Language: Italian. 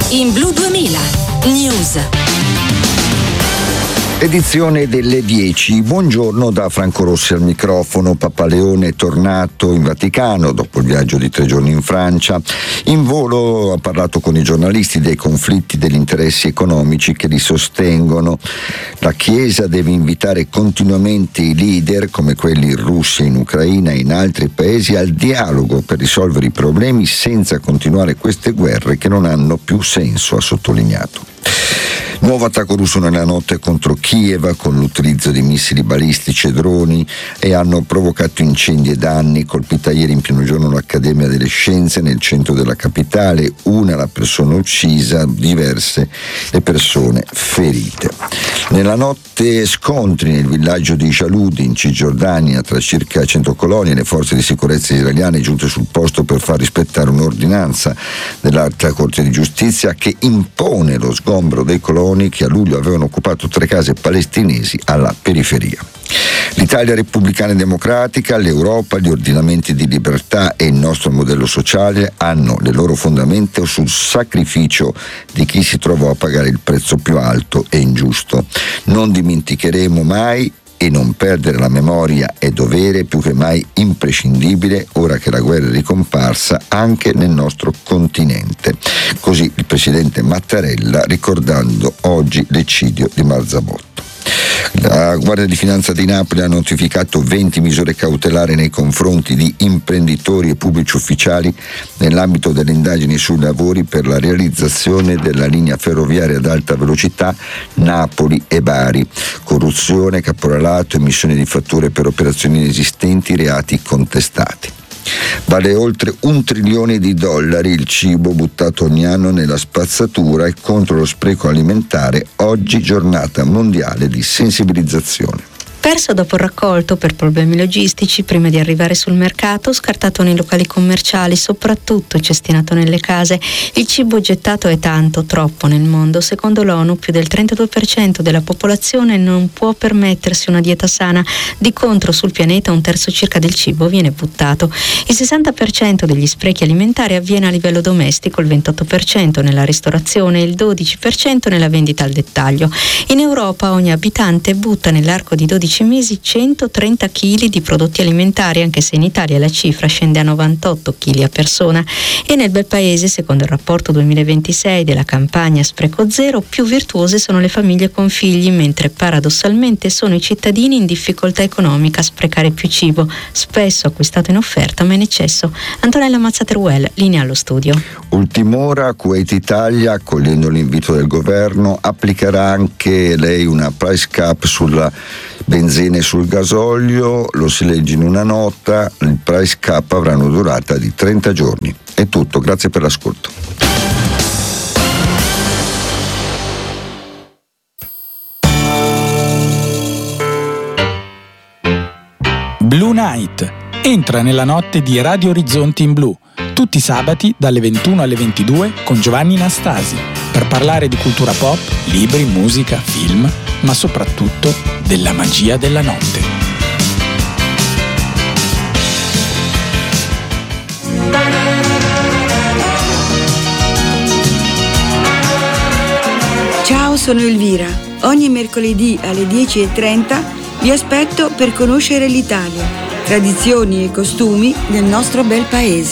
In Blu 2000 News. Edizione delle 10. Buongiorno da Franco Rossi al microfono. Papa Leone è tornato in Vaticano dopo il viaggio di 3 giorni in Francia. In volo ha parlato con i giornalisti dei conflitti, degli interessi economici che li sostengono. La Chiesa deve invitare continuamente i leader, come quelli in Russia, in Ucraina e in altri paesi, al dialogo per risolvere i problemi senza continuare queste guerre che non hanno più senso, ha sottolineato. Nuovo attacco russo nella notte contro Kiev con l'utilizzo di missili balistici e droni e hanno provocato incendi e danni. Colpita ieri in pieno giorno l'Accademia delle Scienze nel centro della capitale, una la persona uccisa, diverse le persone ferite. Nella notte scontri nel villaggio di Jalud in Cisgiordania tra circa 100 coloni e le forze di sicurezza israeliane giunte sul posto per far rispettare un'ordinanza dell'Alta Corte di Giustizia che impone lo sgombero dei coloni che a luglio avevano occupato 3 case palestinesi alla periferia. L'Italia repubblicana e democratica, l'Europa, gli ordinamenti di libertà e il nostro modello sociale hanno le loro fondamenta sul sacrificio di chi si trovò a pagare il prezzo più alto e ingiusto. Non dimenticheremo mai, e non perdere la memoria è dovere più che mai imprescindibile ora che la guerra è ricomparsa anche nel nostro continente. Così il presidente Mattarella ricordando oggi l'eccidio di Marzabotto. La Guardia di Finanza di Napoli ha notificato 20 misure cautelari nei confronti di imprenditori e pubblici ufficiali nell'ambito delle indagini sui lavori per la realizzazione della linea ferroviaria ad alta velocità Napoli e Bari. Corruzione, caporalato, emissione di fatture per operazioni inesistenti, reati contestati. Vale oltre $1 trilione il cibo buttato ogni anno nella spazzatura e contro lo spreco alimentare, oggi giornata mondiale di sensibilizzazione. Perso dopo il raccolto per problemi logistici prima di arrivare sul mercato, scartato nei locali commerciali, soprattutto cestinato nelle case. Il cibo gettato è tanto, troppo nel mondo. Secondo l'ONU più del 32% della popolazione non può permettersi una dieta sana. Di contro sul pianeta 1/3 circa del cibo viene buttato. Il 60% degli sprechi alimentari avviene a livello domestico, il 28% nella ristorazione e il 12% nella vendita al dettaglio. In Europa ogni abitante butta nell'arco di 12 mesi 130 kg di prodotti alimentari, anche se in Italia la cifra scende a 98 kg a persona. E nel bel paese, secondo il rapporto 2026 della campagna Spreco Zero, più virtuose sono le famiglie con figli, mentre paradossalmente sono i cittadini in difficoltà economica a sprecare più cibo, spesso acquistato in offerta ma in eccesso. Antonella Mazzateruel, linea allo studio. Ultim'ora, Kuwait Italia, accogliendo l'invito del governo, applicherà anche lei una price cap sulla benzina e sul gasolio. Lo si legge in una nota, il price cap avrà una durata di 30 giorni. È tutto, grazie per l'ascolto. Blue Night. Entra nella notte di Radio Orizzonti in Blu, tutti i sabati dalle 21 alle 22 con Giovanni Nastasi, per parlare di cultura pop, libri, musica, film, ma soprattutto della magia della notte. Ciao, sono Elvira. Ogni mercoledì alle 10:30 vi aspetto per conoscere l'Italia, tradizioni e costumi del nostro bel paese.